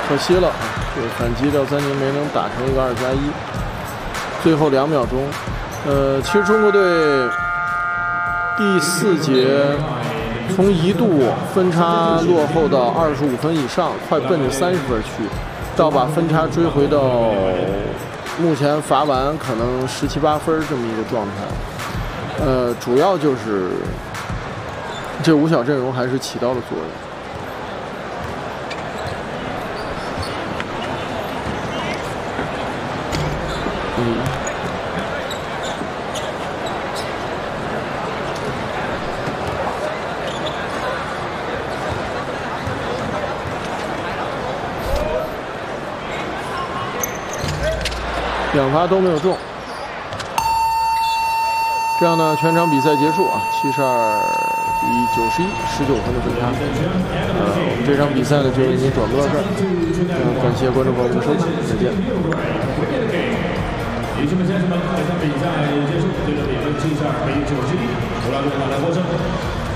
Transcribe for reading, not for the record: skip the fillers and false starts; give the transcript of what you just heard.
可惜了，这个反击廖三宁没能打成一个2+1。最后2秒钟，其实中国队第4节从一度分差落后到25分以上，快奔着30分去，到把分差追回到目前罚完可能17、18分这么一个状态。主要就是这5小阵容还是起到了作用。2发都没有中，这样呢，全场比赛结束啊，72比91，19分的分差。我们这场比赛呢就已经转播到这儿，感谢观众朋友们的收看，再见。女士们、先生们，这场比赛结束，最终比分72比91，国家队拿来获胜。